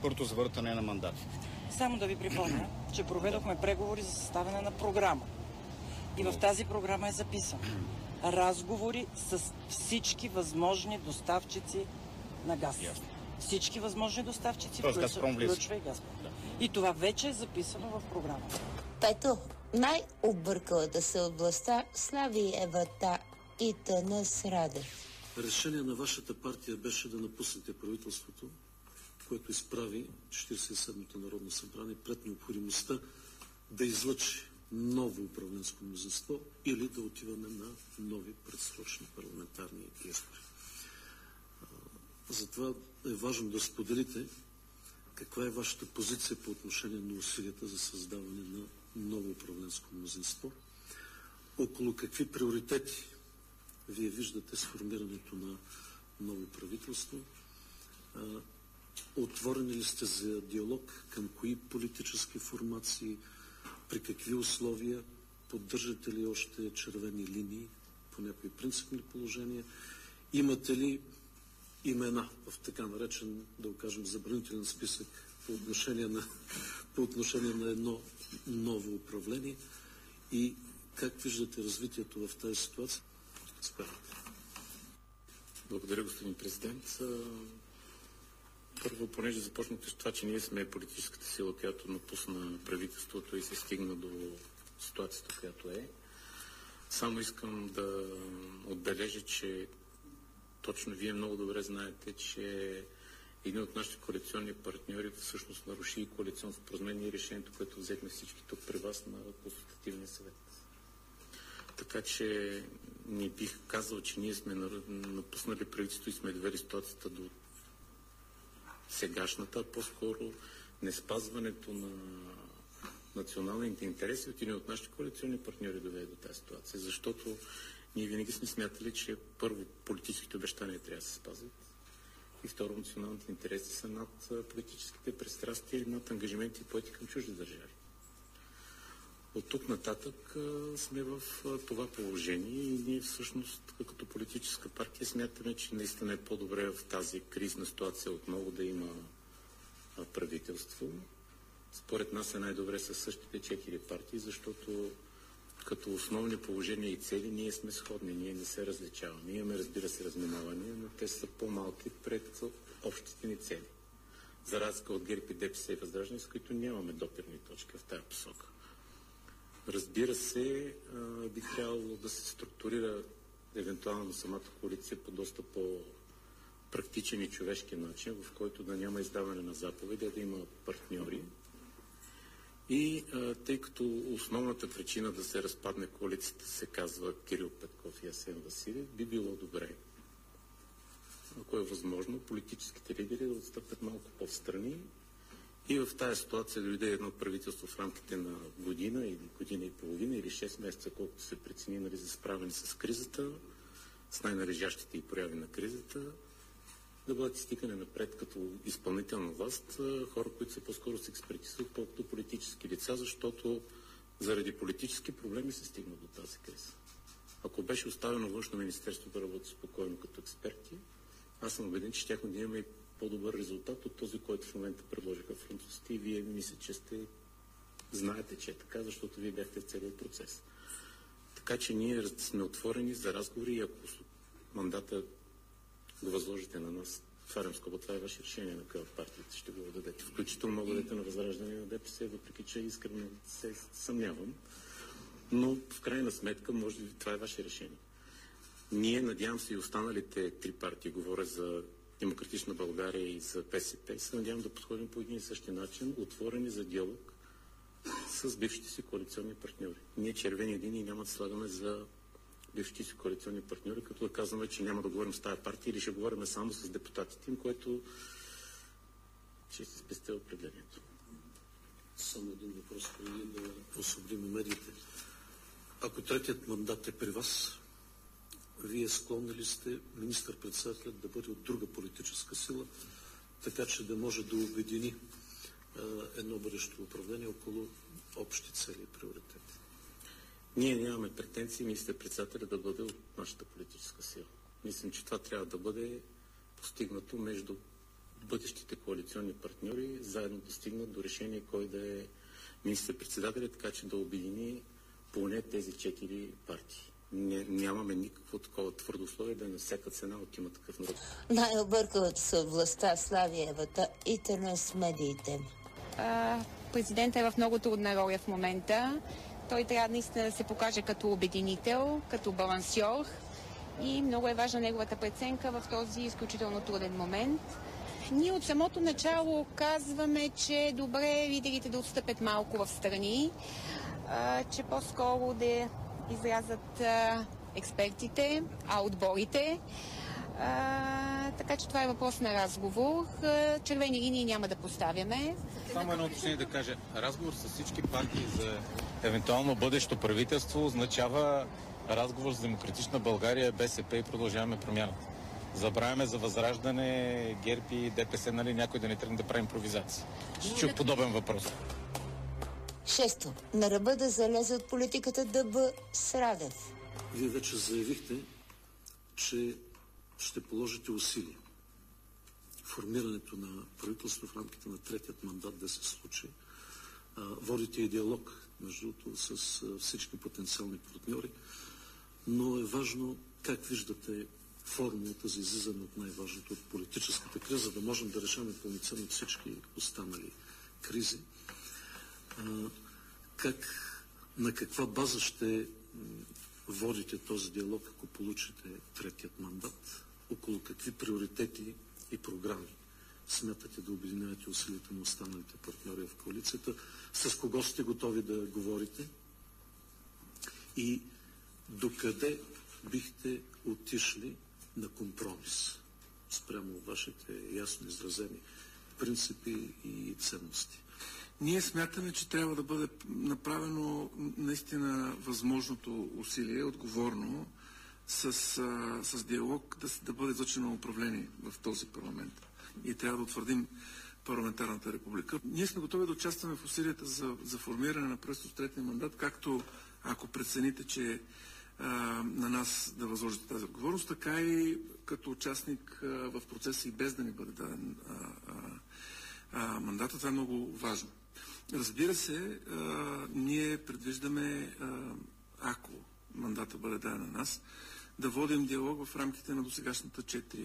скорото завъртане на мандата. Само да ви припомня, че проведохме преговори за съставяне на програма. И в тази програма е записано разговори с всички възможни доставчици на газ. Ясно. Всички възможни доставчици, включва и Газпром. Да. И това вече е записано в програмата. Пето, най-объркалата се от властта Слави Евата и Тъна Сраде. Решение на вашата партия беше да напуснете правителството, което изправи 47-то Народно събрание пред необходимостта да излъчи ново управленско мнозинство или да отиваме на нови предсрочни парламентарни избори. Затова е важно да споделите каква е вашата позиция по отношение на усилията за създаване на ново управленско мнозинство, около какви приоритети вие виждате сформирането на ново правителство, отворени ли сте за диалог, към кои политически формации, при какви условия, поддържате ли още червени линии по някои принципни положения, имате ли имена в така наречен, да го кажем, забранителен списък по отношение на едно ново управление и как виждате развитието в тази ситуация? Благодаря, господин президент. Първо, понеже започнахте с това, че ние сме политическата сила, която напусна правителството и се стигна до ситуацията, която е. Само искам да отбележа, че точно вие много добре знаете, че един от нашите коалиционни партньори всъщност наруши и коалиционно споразумение и решението, което взехме всички тук при вас на консултативния съвет. Така че не бих казал, че ние сме напуснали правителството и сме довели ситуацията до сегашната, а по-скоро неспазването на националните интереси от един от нашите коалиционни партньори доведе до тази ситуация. Защото ние винаги сме смятали, че първо политическите обещания трябва да се спазват и второ националните интереси са над политическите пристрастия или над ангажименти поети към чужди държави. От тук нататък сме в това положение и ние всъщност като политическа партия смятаме, че наистина е по-добре в тази кризна ситуация отново да има правителство. Според нас е най-добре със същите 4 партии, защото като основни положения и цели ние сме сходни, ние не се различаваме. Имаме, разбира се, разминавания, но те са по-малки пред общите ни цели. За разлика от ГЕРБ и ДПС и Възраждане, с които нямаме допирни точки в тази посока. Разбира се, би трябвало да се структурира евентуално самата коалиция по доста по-практичен и човешки начин, в който да няма издаване на заповеди, да има партньори. И тъй като основната причина да се разпадне коалицията се казва Кирил Петков и Асен Василев, би било добре, ако е възможно, политическите лидери да отстъпят малко по-встрани и в тази ситуация да дойде едно правителство в рамките на година или година и половина или 6 месеца, колкото се прецени, нали, за справяне с кризата, с най-належащите и прояви на кризата, да бъдат изтикани напред като изпълнителна власт хора, които са по-скоро с експертиза, отколкото политически лица, защото заради политически проблеми се стигна до тази криза. Ако беше оставено Външно министерство да работи спокойно като експерти, аз съм убеден, че щяхме да имаме по-добър резултат от този, който в момента предложиха французите и вие мисля, че знаете, че е така, защото вие бяхте в целият процес. Така че ние сме отворени за разговори и ако мандата го възложите на нас, отварям скоба, това е ваше решение на къде от партиите ще го дадете. Включително мога да дадете на Възраждане на ДПС, въпреки че искрено се съмнявам. Но в крайна сметка, може би това е ваше решение. Ние, надявам се и останалите 3 партии, говоря за Демократична България и за БСП, се надявам да подходим по един и същи начин, отворени за диалог с бившите си коалиционни партньори. Ние червени линии няма да слагаме за бившите си коалиционни партньори, като да казваме, че няма да говорим с тази партия или ще говорим само с депутатите им, което ще се спести определението. Само един въпрос, преди да освободим медиите. Ако третият мандат е при вас, вие склонни ли сте министър-председателят да бъде от друга политическа сила, така че да може да обедини едно бъдещо управление около общи цели и приоритети? Ние нямаме претенции министър-председателя да бъде от нашата политическа сила. Мислим, че това трябва да бъде постигнато между бъдещите коалиционни партньори заедно да стигнат до решение кой да е министър-председателя, така че да обедини поне тези 4 партии. Нямаме никакво такова твърдо условие да е на всяка цена от Има такъв народ. Най-объркалата се от властта Славиевата и тъна с медиите. Президентът е в много трудна роля в момента. Той трябва наистина да се покаже като обединител, като балансьор и много е важна неговата преценка в този изключително труден момент. Ние от самото начало казваме, че е добре лидерите да отстъпят малко в страни, че по-скоро да излязат експертите, отборите. Така че това е въпрос на разговор. Червени линии няма да поставяме. Само едно уточнение да кажа. Разговор с всички партии за евентуално бъдещо правителство означава разговор с Демократична България, БСП и Продължаваме промяната. Забравяме за Възраждане, ГЕРБ и ДПС, нали, някой да не тръгне да прави импровизации. Ще чух подобен въпрос. 6. На ръба да залезе от политиката ДБ с Радев. Вие вече заявихте, че ще положите усилия формирането на правителство в рамките на третият мандат да се случи. Водите и диалог, между другото, с всички потенциални партньори, но е важно как виждате формулата за излизане от най-важното, от политическата криза, да можем да решаваме пълноценно всички останали кризи. На каква база ще водите този диалог, ако получите третият мандат? Около какви приоритети и програми смятате да обединявате усилията на останалите партньори в коалицията? С кого сте готови да говорите? И докъде бихте отишли на компромис спрямо вашите ясно изразени принципи и ценности? Ние смятаме, че трябва да бъде направено наистина възможното усилие, отговорно, с диалог да бъде излъчено управление в този парламент. И трябва да утвърдим парламентарната република. Ние сме готови да участваме в усилията за формиране на правителство с третия мандат, както ако прецените, че на нас да възложите тази отговорност, така и като участник в процеса и без да ни бъде даден мандата. Това е много важно. Разбира се, ние предвиждаме, ако мандата бъде даден на нас, да водим диалог в рамките на досегашната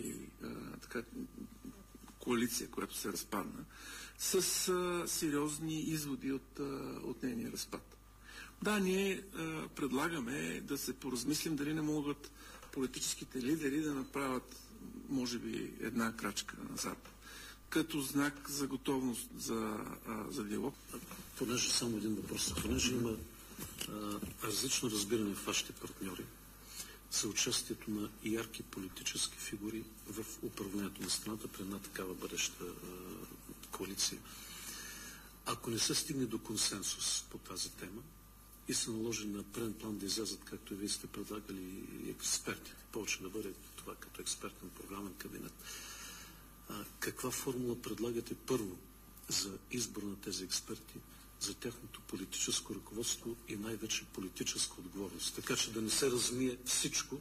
4 коалиция, която се разпадна, с сериозни изводи от нейния разпад. Да, ние предлагаме да се поразмислим дали не могат политическите лидери да направят, може би, една крачка назад, като знак за готовност за диалог. Понеже само един въпрос, понеже има различно разбиране в вашите партньори за участието на ярки политически фигури в управлението на страната при една такава бъдеща коалиция. Ако не се стигне до консенсус по тази тема и се наложи на преден план да излязат, както и вие сте предлагали, и експерти, повече да бъде това като експертен програмен кабинет, каква формула предлагате първо за избор на тези експерти, за тяхното политическо ръководство и най-вече политическа отговорност, така че да не се размие всичко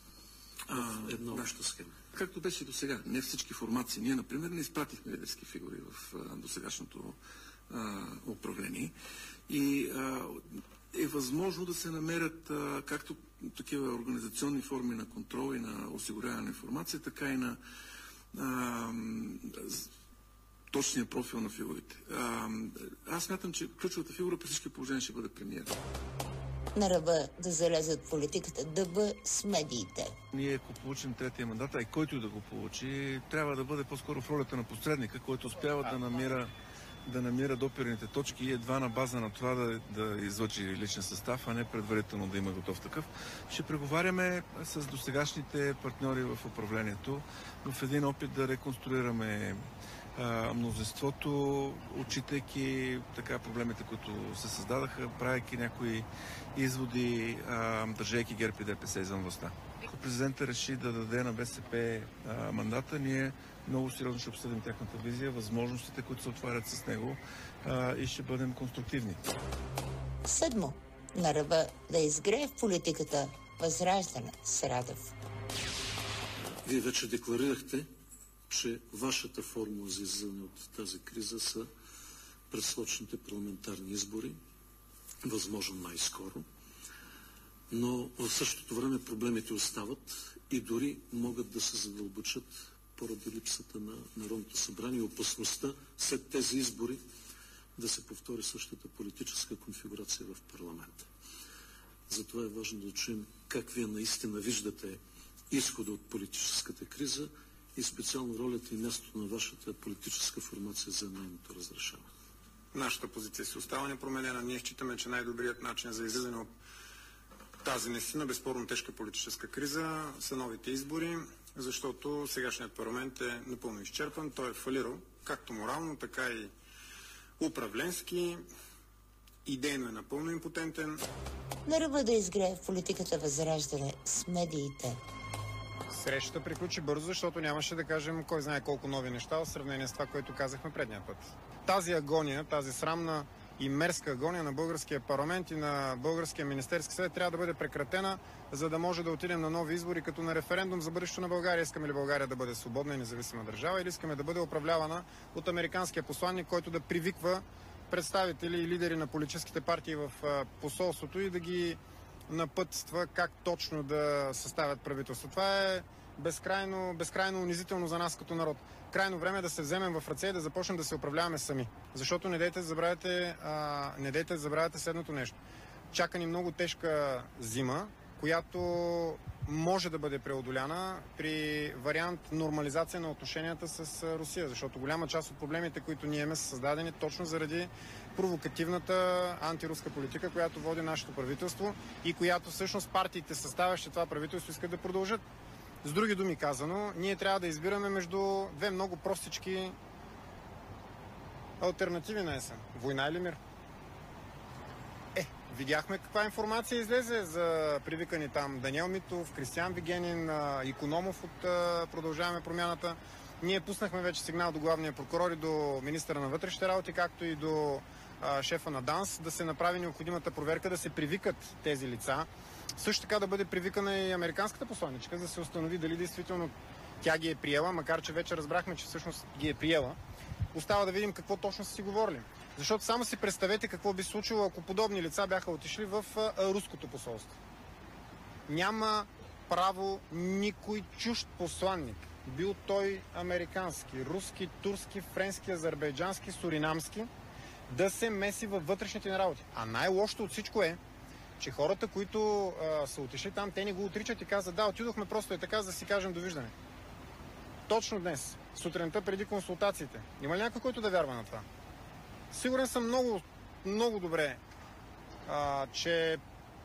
в една обща схема? Както беше до сега, не всички формации. Ние, например, не изпратихме лидерски фигури в досегашното управление и е възможно да се намерят както такива организационни форми на контрол и на осигуряване на информация, така и на точния профил на фигурите. Аз смятам, че ключовата фигура при всички положения ще бъде премиер. На ръба да залезат политиката ДБ с медиите. Ние, ако получим третия мандат, а и който и да го получи, трябва да бъде по-скоро в ролята на посредника, който успява да намира допирните точки и едва на база на това да излъчи личен състав, а не предварително да има готов такъв. Ще преговаряме с досегашните партньори в управлението в един опит да реконструираме мнозинството, отчитайки така проблемите, които се създадаха, правейки някои изводи, държейки ГЕРБ и ДПС извън властта. Ако президентът реши да даде на БСП мандата, ние много сериозно ще обсъдим тяхната визия, възможностите, които се отварят с него и ще бъдем конструктивни. 7. На ръба да изгрее в политиката Възраждане с Радев. Вие вече декларирахте, че вашата формула за излизане от тази криза са предсрочните парламентарни избори, възможно най-скоро. Но в същото време проблемите остават и дори могат да се задълбочат поради липсата на Народното събрание и опасността след тези избори да се повтори същата политическа конфигурация в парламента. Затова е важно да чуем как вие наистина виждате изхода от политическата криза и специално ролята и мястото на вашата политическа формация за нейното разрешаване. Нашата позиция си остава непроменена. Ние считаме, че най-добрият начин за излизане от тази наистина безспорно тежка политическа криза са новите избори, защото сегашният парламент е напълно изчерпан. Той е фалирал както морално, така и управленски. Идейно е напълно импотентен. На ръба да изгрее в политиката възраждане с медиите. Срещата приключи бързо, защото нямаше да кажем кой знае колко нови неща в сравнение с това, което казахме предния път. Тази агония, тази срамна и мерзка агония на българския парламент и на българския министерски съвет трябва да бъде прекратена, за да може да отидем на нови избори, като на референдум за бъдещето на България. Искаме ли България да бъде свободна и независима държава или искаме да бъде управлявана от американския посланник, който да привиква представители и лидери на политическите партии в посолството и да ги напътства как точно да съставят правителство. Това е безкрайно унизително за нас като народ. Крайно време е да се вземем в ръце и да започнем да се управляваме сами. Защото не дейте да забравяте следното нещо. Чака ни много тежка зима, която може да бъде преодоляна при вариант нормализация на отношенията с Русия, защото голяма част от проблемите, които ние имаме, са създадени точно заради провокативната антируска политика, която води нашето правителство и която всъщност партиите, съставящи това правителство, искат да продължат. С други думи казано, ние трябва да избираме между две много простички алтернативи на есен. Война или мир? Видяхме каква информация излезе за привикани там Даниел Митов, Кристиан Вигенин, Икономов от Продължаваме промяната. Ние пуснахме вече сигнал до главния прокурор и до министъра на вътрешните работи, както и до шефа на ДАНС, да се направи необходимата проверка, да се привикат тези лица. Също така да бъде привикана и американската посланичка, за да се установи дали действително тя ги е приела, макар че вече разбрахме, че всъщност ги е приела. Остава да видим какво точно са си говорили. Защото само си представете какво би случило, ако подобни лица бяха отишли в руското посолство. Няма право никой чужд посланник, бил той американски, руски, турски, френски, азербайджански, суринамски, да се меси във вътрешните ни работи. А най-лошото от всичко е, че хората, които са отишли там, те не го отричат и казват: да, отидохме просто и така, за да си кажем довиждане. Точно днес, сутринта преди консултациите, има ли някой, който да вярва на това? Сигурен съм много, много добре, че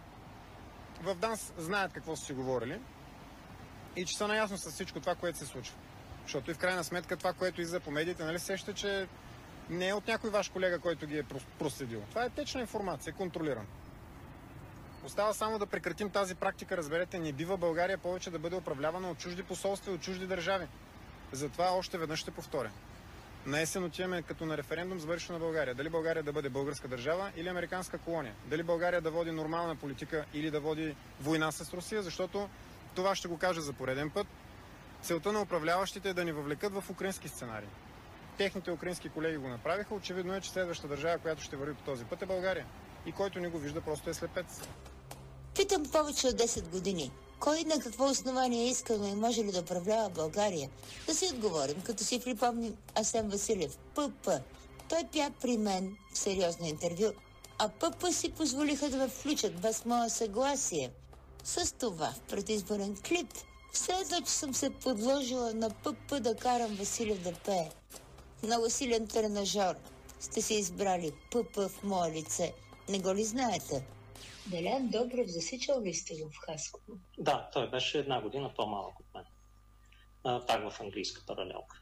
в ДАНС знаят какво са си говорили и че са наясно с всичко това, което се случва. Защото и в крайна сметка това, което излиза по медиите, нали сеща, че не е от някой ваш колега, който ги е проследил. Това е течна информация, контролиран. Остава само да прекратим тази практика, разберете, не бива България повече да бъде управлявана от чужди посолства и от чужди държави. Затова още веднъж ще повторя. На есен отиваме като на референдум за бъдещето на България. Дали България да бъде българска държава или американска колония. Дали България да води нормална политика или да води война с Русия, защото това ще го кажа за пореден път. Целта на управляващите е да ни въвлекат в украински сценарий. Техните украински колеги го направиха. Очевидно е, че следващата държава, която ще върви по този път, е България. И който не го вижда, просто е слепец. Питам повече от 10 години. Кой на какво основание искаме и може ли да управлява България? Да си отговорим, като си припомним Асен Василев, ПП. Той пя при мен в сериозно интервю, а ПП си позволиха да ме включат без мое съгласие. С това в предизборен клип следва, че съм се подложила на ПП да карам Василев да пее. Много силен тренажор. Сте си избрали ПП в мое лице. Не го ли знаете? Делян Добрев, засичал ли сте го в Хасково? Да, той беше 1 година по-малък от мен. Пак в английска паралелка.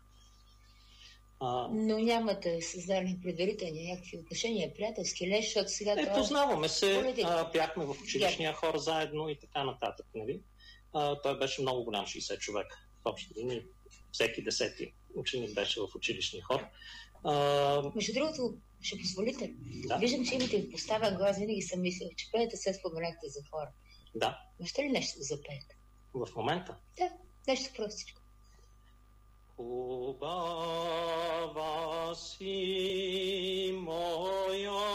Но нямате създали предварителни някакви отношения, приятелски леш, защото сега познаваме се, бяхме в училищния хор заедно и така нататък. Нали? Той беше много голям, 60 човека. В общи линии всеки 10-ти ученик беше в училищния хор. Между другото, ще позволите? Да. Виждам, че имате поставен глас, винаги съм мислил, че пеете, се споменахте за хора. Да. Можете ли нещо да запеете? В момента? Да, нещо простичко. Хубава си моя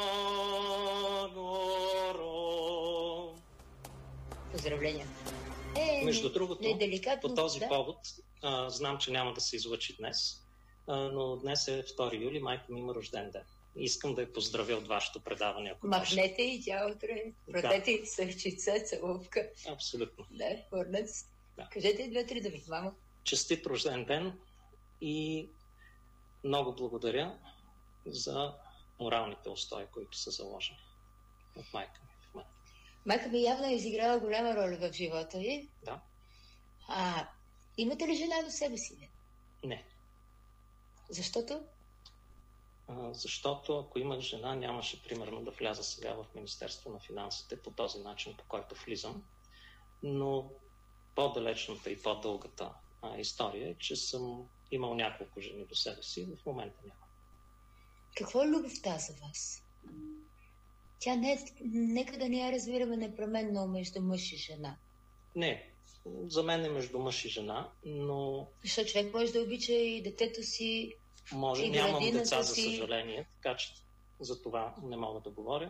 горо. Поздравления. Между другото, по този повод, знам, че няма да се излъчи днес, но днес е 2 юли, майка ми има рожден ден. Искам да я поздравя от вашето предаване. Ако махнете и тя утре. Родете и сърчица, целувка. Абсолютно. Да, върнат. Да. Кажете и 2-3 думи, мама. Честит рожден ден и много благодаря за моралните устои, които са заложени от майка ми в мен. Майка ми явно е изиграла голяма роля в живота ви. Да. Имате ли жена до себе си? Не. Защото? Защото ако имах жена, нямаше примерно да вляза сега в Министерство на финансите по този начин, по който влизам. Но по-далечната и по-дългата история е, че съм имал няколко жени до себе си, в момента няма. Какво е любовта за вас? Тя нека да не я разбираме непременно между мъж и жена. Не, за мен е между мъж и жена, но... Защото човек може да обича и детето си, може, нямам деца, за съжаление, така че за това не мога да говоря.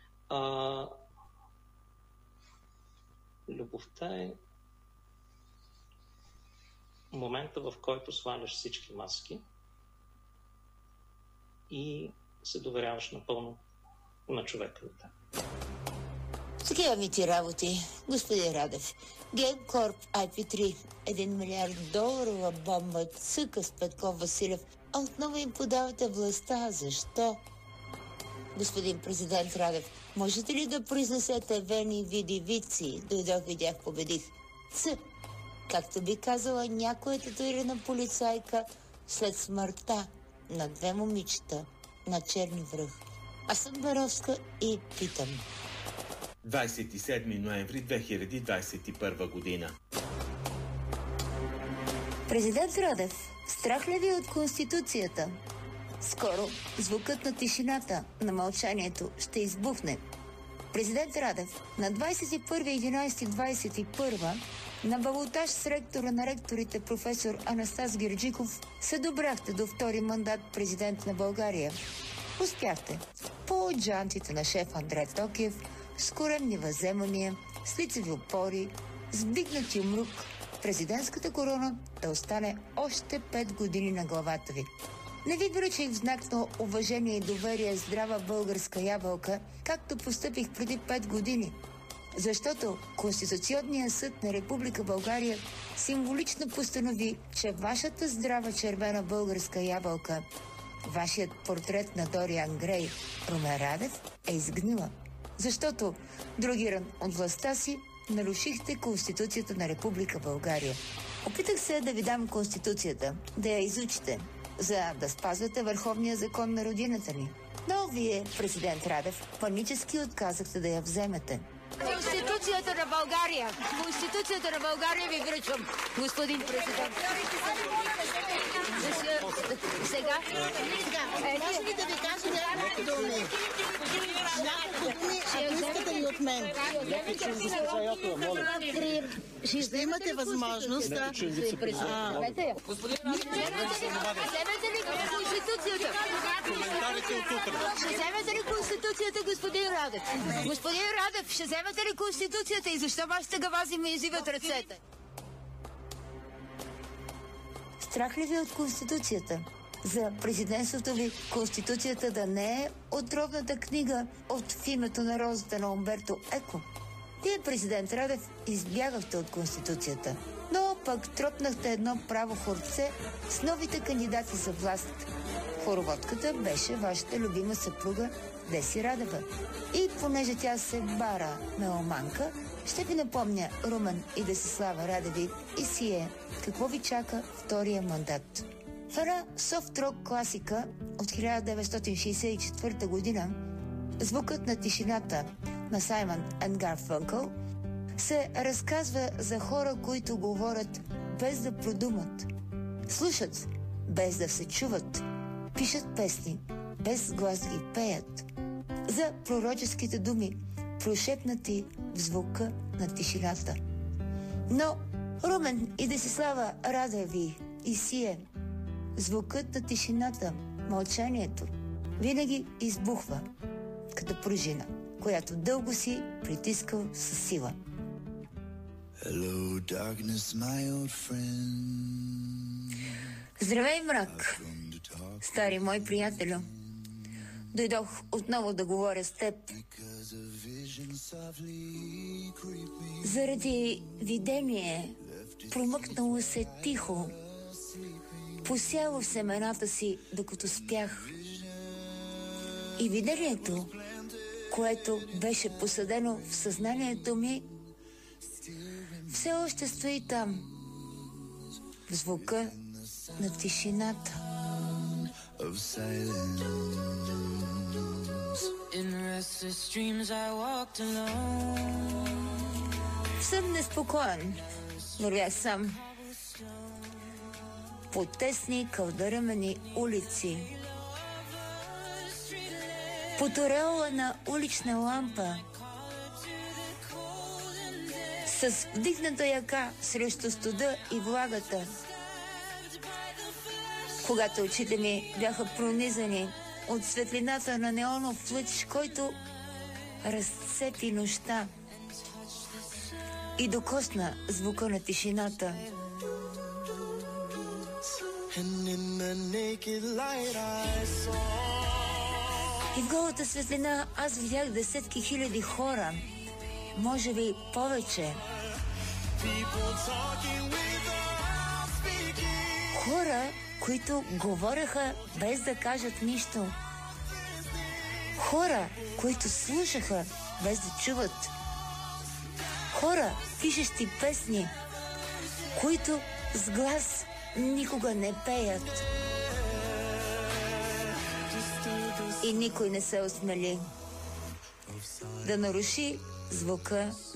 Любовта е момента, в който сваляш всички маски и се доверяваш напълно на човека. Такива ми ти работи, господин Радев. Геймкорп IP3, $1 милиард бомба цъка с Петков Василев, а отново им подавате властта. Защо? Господин президент Радев, можете ли да произнесете вени, види, вици? Дойдох, видях, победих. Както би казала някоя татуирана полицайка след смъртта на 2 момичета на Черни връх. Аз съм Баровска и питам. 27 ноември 2021 година. Президент Радев, страх ли ви от Конституцията? Скоро звукът на тишината, на мълчанието ще избухне. Президент Радев, на 21.11.21 на балотаж с ректора на ректорите професор Анастас Герджиков се добрахте до 2-ри мандат президент на България. Успяхте по джантите на шеф Андрей Токиев, с коремни въземания, с лицеви опори, с вдигнати умрук, президентската корона да остане още 5 години на главата ви. Не ви връчих в знак на уважение и доверие здрава българска ябълка, както постъпих преди 5 години. Защото Конституционният съд на Република България символично постанови, че вашата здрава червена българска ябълка, вашият портрет на Дориан Грей, Румен Радев, е изгнила. Защото, другиран от властта си, нарушихте Конституцията на Република България. Опитах се да ви дам Конституцията, да я изучите, за да спазвате върховния закон на родината ни. Но вие, президент Радев, панически отказахте да я вземете. Конституцията на България! Конституцията на България ви връчвам, господин президент. Сега? Може ли да ви кажа някакви думи? Ако искате ли от мен? Ще имате възможност да... Вземете ли Конституцията? Ще вземете ли Конституцията, господин Радев? Господин Радев, ще вземете ли Конституцията и защо вашите гавази ми иззиват ръцете? Страх ли ви от Конституцията? За президентството ви Конституцията да не е отровната книга от В името на розата на Умберто Еко? Вие, президент Радев, избягахте от Конституцията, но пък тропнахте едно право хорце с новите кандидати за власт. Хороводката беше вашата любима съпруга Деси Радева. И понеже тя се бара меломанка, ще ви напомня Румен и Десислава Радеви и сие какво ви чака 2-рия мандат. В една софт-рок класика от 1964 година, звукът на тишината на Саймън енд Гарфънкъл, се разказва за хора, които говорят без да продумат, слушат без да се чуват, пишат песни без глас да ги пеят, за пророческите думи, прошепнати в звука на тишината. Но Румен и Десислава Радеви и сие Звукът на тишината, мълчанието, винаги избухва като пружина, която дълго си притискал със сила. Hello, darkness, my old friend. Здравей, мрак, стари мой приятелю. Дойдох отново да говоря с теб. Заради видение, промъкнало се тихо, посяло в семената си, докато спях. И видението, което беше посадено в съзнанието ми, все още стои там, в звука на тишината. В сън неспокоен вървях сам по тесни кълдърмени улици. Под ореола на улична лампа, с вдигната яка срещу студа и влагата. Когато очите ми бяха пронизани от светлината на неонов лъч, който разцепи нощта и докосна звука на тишината. И в голата светлина аз видях десетки хиляди хора, може би повече. Хора, които говореха без да кажат нищо. Хора, които слушаха без да чуват. Хора, пишещи песни, които с глас никога не пеят. И никой не се осмели да наруши звука